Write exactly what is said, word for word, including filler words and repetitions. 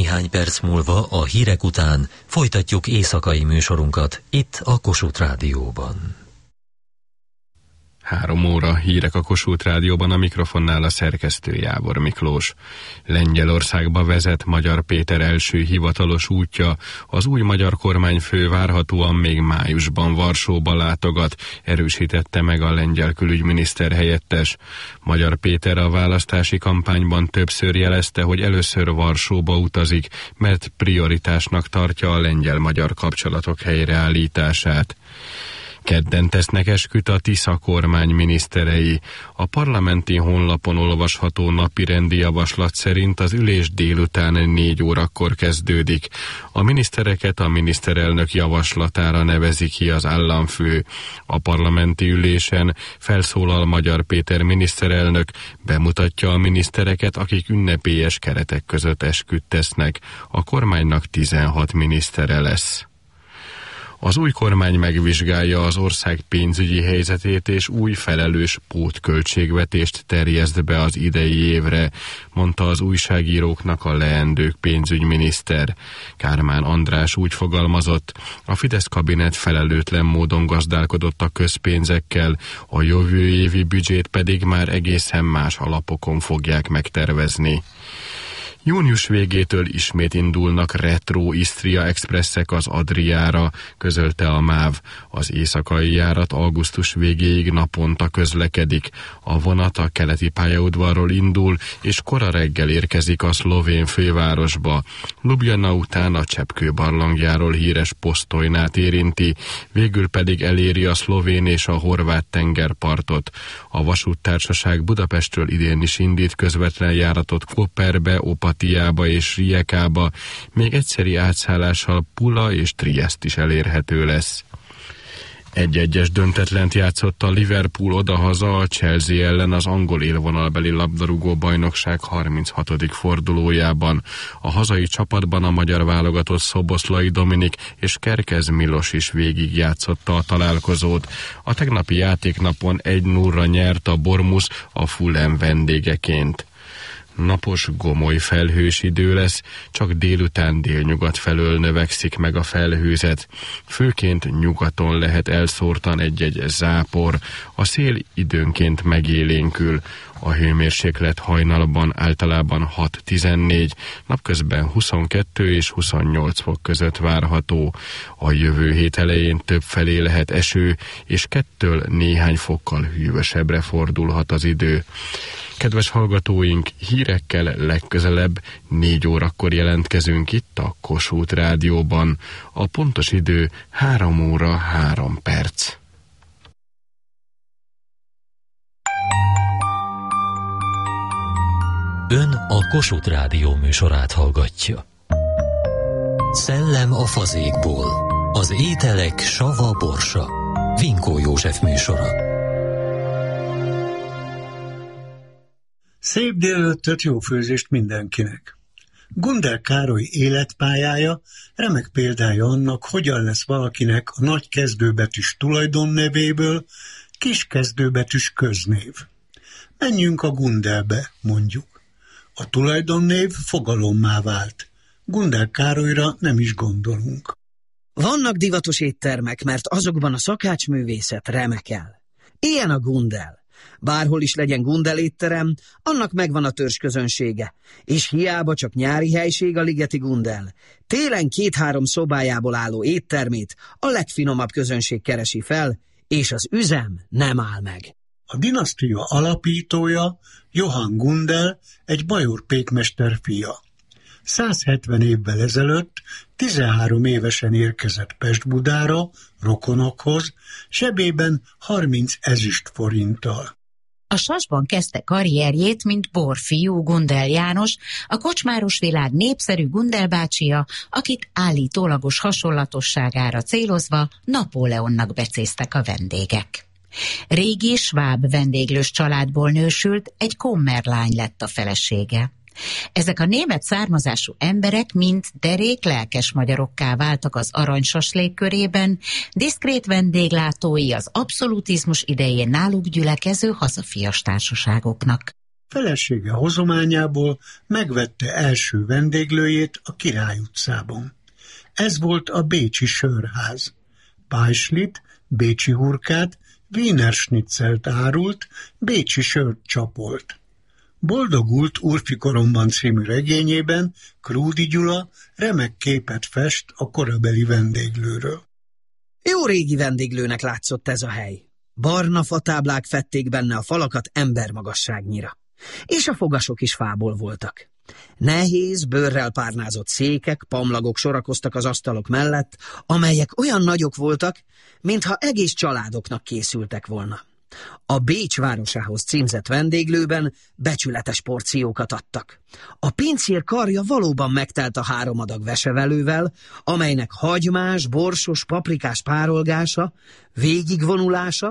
Néhány perc múlva a hírek után folytatjuk éjszakai műsorunkat itt a Kossuth Rádióban. Három óra hírek a Kossuth Rádióban, a mikrofonnál a szerkesztő Jávor Miklós. Lengyelországba vezet Magyar Péter első hivatalos útja, az új magyar kormányfő várhatóan még májusban Varsóba látogat, erősítette meg a lengyel külügyminiszter helyettes. Magyar Péter a választási kampányban többször jelezte, hogy először Varsóba utazik, mert prioritásnak tartja a lengyel-magyar kapcsolatok helyreállítását. Kedden tesznek esküt a Tisza kormány miniszterei. A parlamenti honlapon olvasható napirendi javaslat szerint az ülés délután négy órakor kezdődik. A minisztereket a miniszterelnök javaslatára nevezi ki az államfő. A parlamenti ülésen felszólal Magyar Péter miniszterelnök, bemutatja a minisztereket, akik ünnepélyes keretek között esküt tesznek. A kormánynak tizenhat minisztere lesz. Az új kormány megvizsgálja az ország pénzügyi helyzetét és új felelős pótköltségvetést terjeszt be az idei évre, mondta az újságíróknak a leendő pénzügyminiszter. Kármán András úgy fogalmazott, a Fidesz kabinet felelőtlen módon gazdálkodott a közpénzekkel, a jövő évi büdzsét pedig már egészen más alapokon fogják megtervezni. Június végétől ismét indulnak retro Isztria expresszek az Adriára, közölte a MÁV. Az éjszakai járat augusztus végéig naponta közlekedik. A vonat a keleti pályaudvarról indul, és kora reggel érkezik a szlovén fővárosba. Ljubljana után a Cseppkő barlangjáról híres Posztojnát érinti, végül pedig eléri a szlovén és a horvát tengerpartot. A vasúttársaság Budapestről idén is indít közvetlen járatot Koperbe, Opatiába és Rijekába, még egyszeri átszállással Pula és Triest is elérhető lesz. Egy-egyes döntetlent játszott a Liverpool odahaza a Chelsea ellen az angol élvonalbeli labdarúgó bajnokság harminchatodik fordulójában. A hazai csapatban a magyar válogatott Szoboszlai Dominik és Kerkez Milos is végig játszotta a találkozót. A tegnapi játéknapon egy nullra nyert a Bournemouth a Fulham vendégeként. Napos, gomoly felhős idő lesz, csak délután délnyugat felől növekszik meg a felhőzet. Főként nyugaton lehet elszórtan egy-egy zápor, a szél időnként megélénkül. A hőmérséklet hajnalban általában hat-tizennégy, napközben huszonkettő és huszonnyolc fok között várható. A jövő hét elején többfelé lehet eső, és kettől néhány fokkal hűvösebbre fordulhat az idő. Kedves hallgatóink, hírekkel legközelebb négy órakor jelentkezünk itt a Kossuth Rádióban. A pontos idő három óra három perc. Ön a Kossuth Rádió műsorát hallgatja. Szellem a fazékból. Az ételek sava borsa. Vinkó József műsora. Szép délelőttöt, jó főzést mindenkinek! Gundel Károly életpályája remek példája annak, hogyan lesz valakinek a nagy kezdőbetűs tulajdonnevéből kis kezdőbetűs köznév. Menjünk a Gundelbe, mondjuk. A tulajdonnév fogalommá vált. Gundel Károlyra nem is gondolunk. Vannak divatos éttermek, mert azokban a szakácsművészet remekel. Ilyen a Gundel. Bárhol is legyen Gundel étterem, annak megvan a törzsközönsége, és hiába csak nyári helység a ligeti Gundel. Télen két-három szobájából álló éttermét a legfinomabb közönség keresi fel, és az üzem nem áll meg. A dinasztia alapítója Johann Gundel, egy bajor pékmester fia. százhetven évvel ezelőtt tizenhárom évesen érkezett Pest-Budára, rokonokhoz, zsebében harminc ezüst forinttal. A Sasban kezdte karrierjét, mint borfiú Gundel János, a kocsmáros világ népszerű Gundel bácsia, akit állítólagos hasonlatosságára célozva Napóleonnak becéztek a vendégek. Régi sváb vendéglős családból nősült, egy kommerlány lett a felesége. Ezek a német származású emberek mind derék lelkes magyarokká váltak az aranysaslék körében, diszkrét vendéglátói az abszolutizmus idején náluk gyülekező hazafias társaságoknak. Felesége hozományából megvette első vendéglőjét a Király utcában. Ez volt a bécsi sörház. Pajslit, bécsi hurkát, Wiener schnitzelt árult, bécsi sört csapolt. Boldogult Úrfikoromban című regényében Krúdy Gyula remek képet fest a korabeli vendéglőről. Jó régi vendéglőnek látszott ez a hely. Barna fatáblák fedték benne a falakat embermagasságnyira. És a fogasok is fából voltak. Nehéz, bőrrel párnázott székek, pamlagok sorakoztak az asztalok mellett, amelyek olyan nagyok voltak, mintha egész családoknak készültek volna. A Bécs városához címzett vendéglőben becsületes porciókat adtak. A pincér karja valóban megtelt a három adag vesevelővel, amelynek hagymás, borsos, paprikás párolgása, végigvonulása